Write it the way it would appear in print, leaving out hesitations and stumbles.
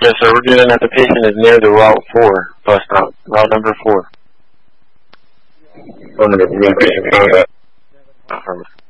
Yes, sir. We're doing that. The patient is near the Route 4 bus stop. Route number 4. Affirmative.